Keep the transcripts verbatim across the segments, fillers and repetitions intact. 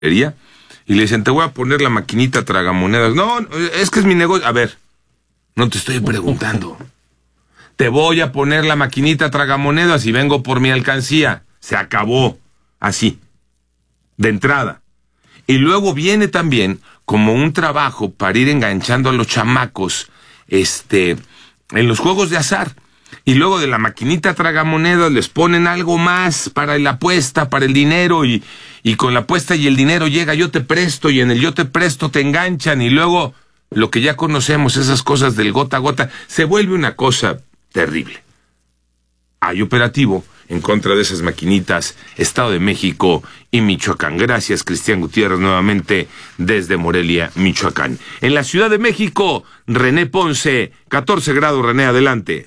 y le dicen, te voy a poner la maquinita tragamonedas. No, es que es mi negocio. A ver, no te estoy preguntando. Te voy a poner la maquinita tragamonedas y vengo por mi alcancía. Se acabó. Así. De entrada. Y luego viene también como un trabajo para ir enganchando a los chamacos este, en los juegos de azar. Y luego de la maquinita tragamonedas les ponen algo más para la apuesta, para el dinero, y, y con la apuesta y el dinero llega yo te presto, y en el yo te presto te enganchan, y luego lo que ya conocemos, esas cosas del gota a gota, se vuelve una cosa terrible. Hay operativo en contra de esas maquinitas, Estado de México y Michoacán. Gracias, Cristian Gutiérrez, nuevamente desde Morelia, Michoacán. En la Ciudad de México, René Ponce, catorce grados, René, adelante.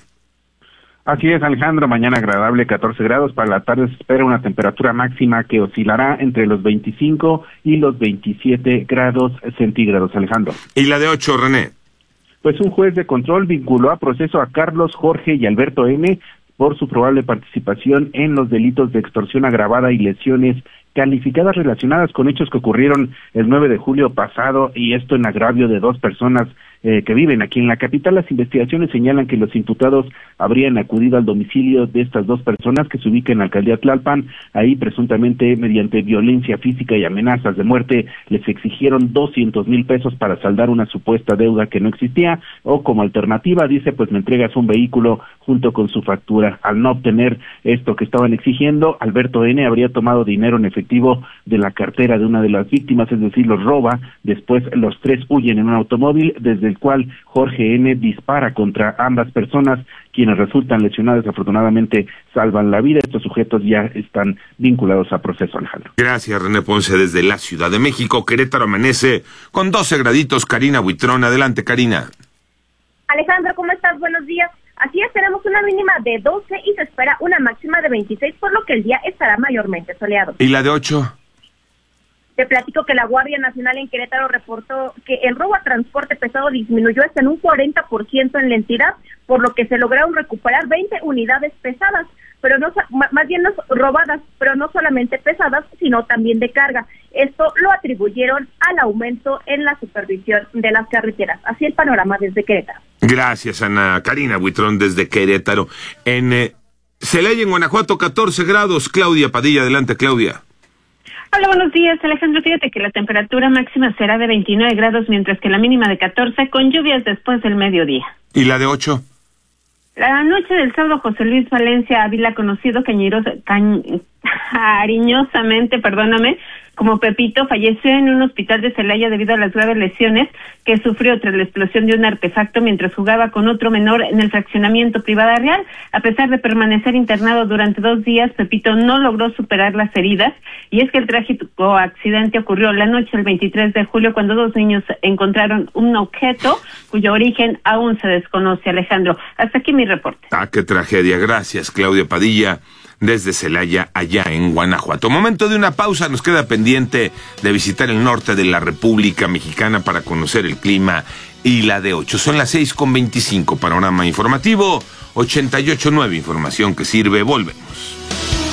Así es, Alejandro, mañana agradable, catorce grados, para la tarde se espera una temperatura máxima que oscilará entre los veinticinco y los veintisiete grados centígrados, Alejandro. ¿Y la de ocho, René? Pues un juez de control vinculó a proceso a Carlos, Jorge y Alberto N. por su probable participación en los delitos de extorsión agravada y lesiones calificadas relacionadas con hechos que ocurrieron el nueve de julio pasado, y esto en agravio de dos personas eh, que viven aquí en la capital. Las investigaciones señalan que los imputados habrían acudido al domicilio de estas dos personas que se ubican en la alcaldía Tlalpan. Ahí presuntamente mediante violencia física y amenazas de muerte les exigieron doscientos mil pesos para saldar una supuesta deuda que no existía, o como alternativa dice, pues me entregas un vehículo junto con su factura. Al no obtener esto que estaban exigiendo, Alberto N. habría tomado dinero en efectivo de la cartera de una de las víctimas, es decir, los roba. Después los tres huyen en un automóvil, desde el cual Jorge N. dispara contra ambas personas, quienes resultan lesionadas. Afortunadamente salvan la vida. Estos sujetos ya están vinculados a proceso, Alejandro. Gracias, René Ponce, desde la Ciudad de México. Querétaro amanece con doce graditos. Karina Buitrón, adelante, Karina. Alejandro, ¿cómo estás? Buenos días. Así es, tenemos una mínima de doce y se espera una máxima de veintiséis, por lo que el día estará mayormente soleado. ¿Y la de ocho? Te platico que la Guardia Nacional en Querétaro reportó que el robo a transporte pesado disminuyó hasta en un cuarenta por ciento en la entidad, por lo que se lograron recuperar veinte unidades pesadas, pero no más bien no robadas, pero no solamente pesadas, sino también de carga. Esto lo atribuyeron al aumento en la supervisión de las carreteras. Así el panorama desde Querétaro. Gracias, Ana. Karina Buitrón desde Querétaro. En eh, Celaya, en Guanajuato, catorce grados. Claudia Padilla, adelante, Claudia. Hola, buenos días, Alejandro. Fíjate que la temperatura máxima será de veintinueve grados, mientras que la mínima de catorce, con lluvias después del mediodía. ¿Y la de ocho? La noche del sábado, José Luis Valencia Ávila, conocido cañerosa, cañ, cariñosamente, perdóname, como Pepito, falleció en un hospital de Celaya debido a las graves lesiones que sufrió tras la explosión de un artefacto mientras jugaba con otro menor en el fraccionamiento Privada Real. A pesar de permanecer internado durante dos días, Pepito no logró superar las heridas, y es que el trágico accidente ocurrió la noche del veintitrés de julio, cuando dos niños encontraron un objeto cuyo origen aún se desconoce, Alejandro. Hasta aquí mi reporte. Ah, qué tragedia. Gracias, Claudia Padilla, desde Celaya, allá en Guanajuato. Momento de una pausa, nos queda pendiente de visitar el norte de la República Mexicana para conocer el clima y la de ocho. Son las seis con veinticinco, panorama informativo ochenta y ocho punto nueve, información que sirve. Volvemos.